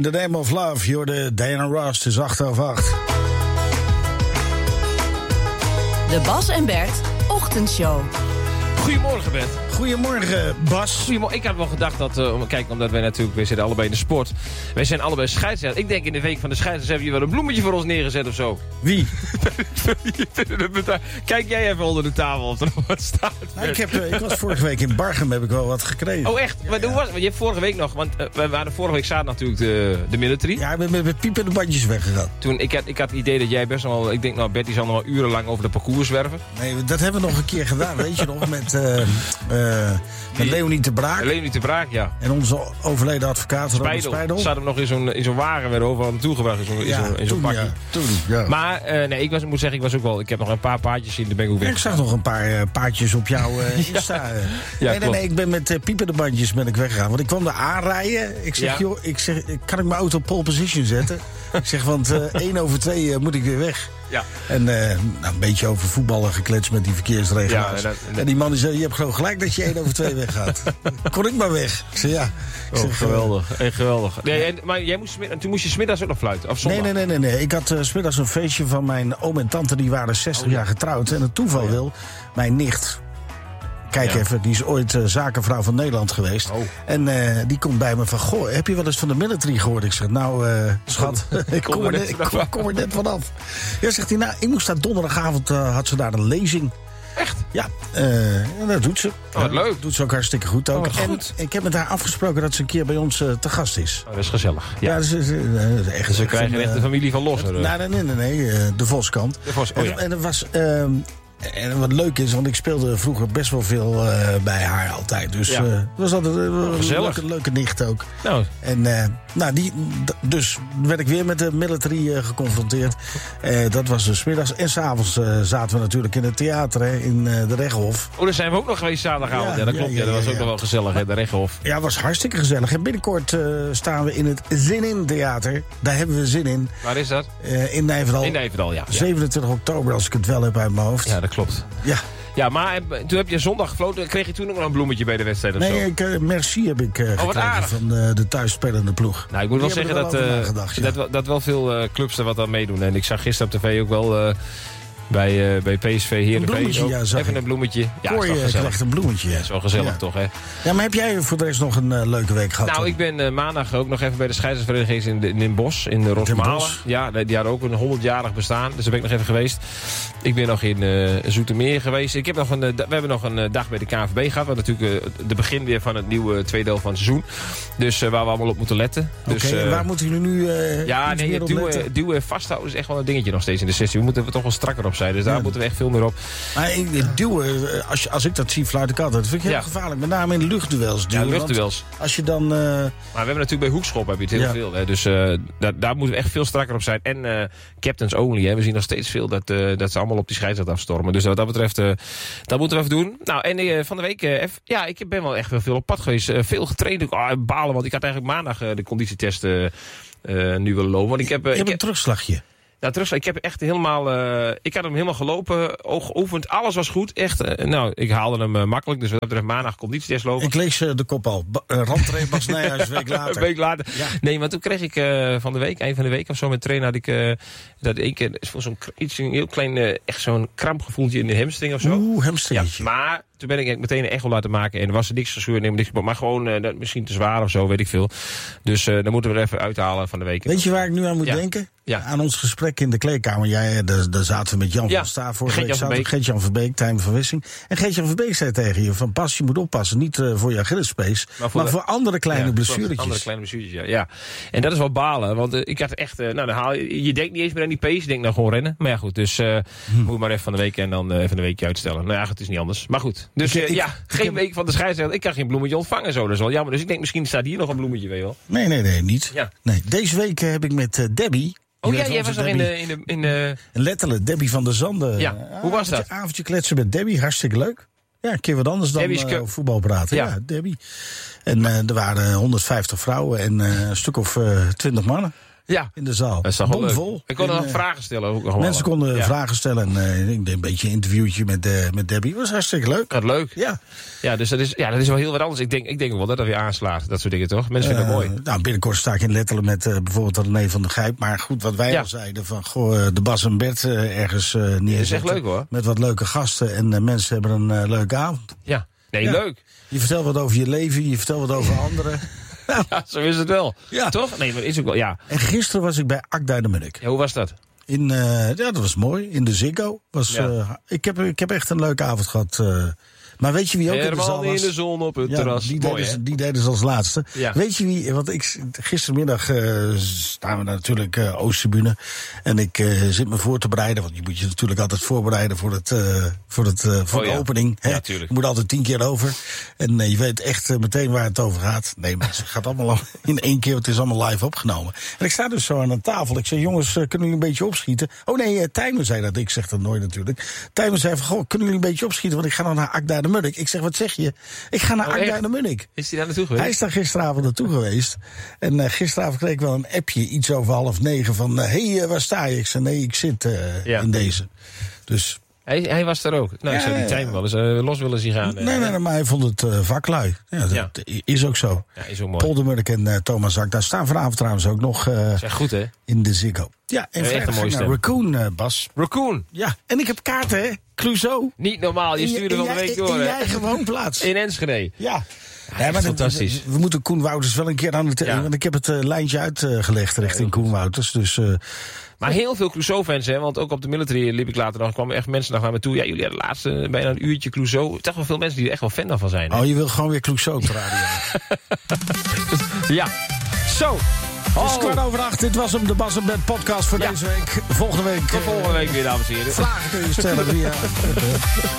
The Name of Love, je hoorde Diana Ross, het is 8:08. De Bas en Bert Ochtendshow. Goedemorgen, Bert. Goedemorgen, Bas. Goedemorgen. Ik had wel gedacht dat, omdat wij natuurlijk, we zitten allebei in de sport. Wij zijn allebei scheidsrechter. Ik denk in de week van de scheidsrechter heb je wel een bloemetje voor ons neergezet of zo. Wie? Kijk jij even onder de tafel of er nog wat staat. Nou, ik was vorige week in Barchem, heb ik wel wat gekregen. Oh echt? Ja, maar hoe was het? Je hebt vorige week nog, want we waren vorige week zaten natuurlijk de military. Ja, ik ben met piep en de bandjes weggegaan. Toen, ik had het idee dat jij best wel, ik denk nou Bert die zal nog wel urenlang over de parcours zwerven. Nee, dat hebben we nog een keer gedaan, weet je nog, met Leonie de Braak. Leonie de Braak, ja. En onze overleden advocaat Robert Spijdel. Zat hem nog in zo'n wagen weer overal naartoe gebracht, in zo'n pakje. Ja, toen, ja. Maar nee, ik moet zeggen, ik heb nog een paar paardjes in de Bengo weg. Ik zag nog een paar paardjes op jouw Insta. Nee, ik ben met piepende bandjes weggegaan. Want ik kwam daar aanrijden. Ik zeg, joh, kan ik mijn auto op pole position zetten? Ik zeg, want 1:02 moet ik weer weg. Ja. En een beetje over voetballen gekletst met die verkeersregelaars. Ja, en die man die zei, je hebt gewoon gelijk dat je 1:02 weggaat. Kon ik maar weg. Ik zei, ja. Ik zeg, geweldig. Geweldig. Nee, maar toen moest je 's middags ook nog fluiten? Of zondag? Nee. Ik had 's middags een feestje van mijn oom en tante. Die waren 60 jaar getrouwd. En het toeval wil, mijn nicht... Kijk even, die is ooit zakenvrouw van Nederland geweest. Oh. En die komt bij me van, goh, heb je wel eens van de military gehoord? Ik zeg, nou, schat, ik kom er net vanaf. Ja, zegt hij, nou, ik moest daar donderdagavond, had ze daar een lezing. Echt? Ja, dat doet ze. Oh, leuk. Doet ze ook hartstikke goed ook. Oh, goed. En ik heb met haar afgesproken dat ze een keer bij ons te gast is. Oh, dat is gezellig. Ja, dat is echt... Ze krijgen echt de familie van Losser. Nee, de Voskant. De Vos, en dat was... En wat leuk is, want ik speelde vroeger best wel veel bij haar altijd. Dus het was altijd een leuke nicht ook. Nou. En dus werd ik weer met de military geconfronteerd. Dat was dus 's middags. En 's avonds zaten we natuurlijk in het theater, in de Rechthof. Oh, daar zijn we ook nog geweest zaterdagavond. Ja, dat klopt. Ja, dat was ook nog wel gezellig, hè, de Rechthof. Ja, dat was hartstikke gezellig. En binnenkort staan we in het Zin In Theater. Daar hebben we zin in. Waar is dat? In Nijverdal. In Nijverdal, ja. 27 oktober, als ik het wel heb uit mijn hoofd. Ja, dat klopt. Ja. Ja, maar toen heb je zondag gefloten. Kreeg je toen nog een bloemetje bij de wedstrijd of zo? Nee, merci heb ik gekregen van de thuisspelende ploeg. Nou, ik moet wel zeggen dat wel veel clubs er wat aan meedoen. En ik zag gisteren op tv ook wel... Bij PSV Heerenveen even een bloemetje. Ja, Koor je krijgt een bloemetje. Ja, is wel gezellig toch, hè? Ja, maar heb jij voor de rest nog een leuke week gehad? Nou, ik ben maandag ook nog even bij de scheidsrechtsvereniging in Bos, in Rosmalen. Ja, die hadden ook een 100-jarig bestaan, dus daar ben ik nog even geweest. Ik ben nog in Zoetermeer geweest. We hebben nog een dag bij de KNVB gehad, wat natuurlijk de begin weer van het nieuwe tweede deel van het seizoen. Dus waar we allemaal op moeten letten. Oké, en waar moeten jullie nu duwen vasthouden is echt wel een dingetje nog steeds in de sessie. We moeten er toch wel strakker op zijn. Dus daar moeten we echt veel meer op. Maar duwen, als ik dat zie, fluit ik altijd. Dat vind ik heel gevaarlijk. Met name in de luchtduels. Ja, luchtduels. Als je dan... Maar we hebben natuurlijk bij hoekschop heb je het heel veel. Hè. Dus daar moeten we echt veel strakker op zijn. En captains only. Hè. We zien nog steeds veel dat ze allemaal op die scheidsrechter afstormen. Dus wat dat betreft, dat moeten we even doen. Nou, en van de week... ik ben wel echt veel op pad geweest. Veel getraind. Balen, want ik had eigenlijk maandag de conditietest nu willen lopen. Want je hebt een terugslagje. Ja, ik heb echt helemaal... ik had hem helemaal gelopen, geoefend. Alles was goed. Echt, ik haalde hem makkelijk. Dus wat dat betreft maandag conditietest lopen. Ik lees de kop al. Randtrainer Bas Nijhuis, een week later. Een week later. Ja. Nee, maar toen kreeg ik van de week, eind van de week of zo, met trainer had ik... dat één keer zo'n heel klein, echt zo'n krampgevoeltje in de hamstring of zo. Hamstringetje. Ja, maar... Toen ben ik meteen een echo laten maken. En er was er niks gescheurd, maar gewoon misschien te zwaar of zo, weet ik veel. Dus dan moeten we er even uithalen van de week. Weet je waar ik nu aan moet denken? Ja. Aan ons gesprek in de kleedkamer. Daar zaten we met Jan van Staar vorige week. Geert-Jan Verbeek, Tijmen van Wissing. En Geert-Jan Verbeek zei tegen je van pas, je moet oppassen. Niet voor je Achillespees, maar voor andere kleine blessuretjes. Andere kleine blessuretjes, ja. En dat is wel balen. Want ik had echt... dan haal je denkt niet eens meer aan die pace. Je denkt nou gewoon rennen. Maar ja, goed. Dus moet maar even van de week en dan even een weekje uitstellen. Nou ja, het is niet anders. Maar goed. Dus geen week van de scheidsrechter. Ik kan geen bloemetje ontvangen zo. Dat is wel jammer. Dus ik denk misschien staat hier nog een bloemetje, weet je wel. Nee, niet. Ja. Nee, deze week heb ik met Debbie... Oh ja, jij was nog in letterlijk, Debbie van der Zanden. Ja, hoe was dat? Avondje kletsen met Debbie, hartstikke leuk. Ja, een keer wat anders dan voetbal praten. Ja, Debbie. En er waren 150 vrouwen en een stuk of 20 mannen. in de zaal. Dat is toch wel bomvol. leuk. Ik kon nog vragen stellen. Ook mensen konden vragen stellen. En ik deed een beetje een interviewtje met Debbie. Was hartstikke leuk. Dat leuk. Ja, dus dat is wel heel wat anders. Ik denk wel dat dat weer aanslaat. Dat soort dingen toch? Mensen vinden het mooi. Nou, binnenkort sta ik in Lettelen met bijvoorbeeld René van der Gijp. Maar goed, wat wij al zeiden van de Bas en Bert ergens neerzetten. Dat is echt leuk hoor. Met wat leuke gasten en mensen hebben een leuke avond. Ja, leuk. Je vertelt wat over je leven, je vertelt wat over anderen. Ja, zo is het wel. Ja. Toch? Nee, maar is ook wel, ja. En gisteren was ik bij Akda de Munnik. Ja, hoe was dat? Dat was mooi. In de Ziggo. Ik heb echt een leuke avond gehad. Maar weet je wie ook in de zaal was? In de zon op het terras. Die deden ze als laatste. Ja. Weet je wie? Want gistermiddag staan we natuurlijk Oosttribune. En ik zit me voor te bereiden. Want je moet je natuurlijk altijd voorbereiden voor de opening. Ja, natuurlijk. Je moet altijd 10 keer over. En je weet echt meteen waar het over gaat. Nee, maar het gaat allemaal in 1 keer. Het is allemaal live opgenomen. En ik sta dus zo aan een tafel. Ik zeg, jongens, kunnen jullie een beetje opschieten? Oh nee, Tijmen zei dat. Ik zeg dat nooit natuurlijk. Tijmen zei van, goh, kunnen jullie een beetje opschieten? Want ik ga dan naar Akda de Munnik. Ik zeg, wat zeg je? Ik ga naar Akda de Munnik. Is hij daar naartoe geweest? Hij is daar gisteravond naartoe geweest. En gisteravond kreeg ik wel een appje, iets over 8:30, van... waar sta je? Ik zei, nee, ik zit in deze. Dus... Hij was daar ook. Nou, ik zou die Tijmen wel eens los willen zien gaan. Nee, maar hij vond het vaklui. Ja, dat is ook zo. Ja, is ook mooi. Paul de Munnik en Thomas Zak, daar staan vanavond trouwens ook nog zeg goed, hè? In de Ziggo. Ja, en vrijdag ging naar Raccoon, Bas. Raccoon? Ja, en ik heb kaarten, hè? Clouseau. Niet normaal, je stuurde van de week door. In je eigen woonplaats. In Enschede. Ja. Ja, maar fantastisch. We moeten Koen Wouters wel een keer aan het... Want ik heb het lijntje uitgelegd richting Koen Wouters. Dus... Maar heel veel Clouseau-fans, hè, want ook op de military liep ik later nog, kwamen echt mensen naar me toe. Ja, jullie hadden laatst bijna een uurtje Clouseau. Toch wel veel mensen die er echt wel fan van zijn. Hè? Oh, je wil gewoon weer Clouseau op de radio. Ja, zo. Het is 7:15. Dit was hem, de Bas en Bert podcast voor deze week. Volgende week... Tot volgende week weer, dames en heren. Vragen kun je stellen via...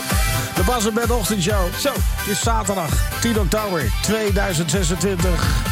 de Bas en Bert ochtendshow. Zo, het is zaterdag, 10 oktober 2026.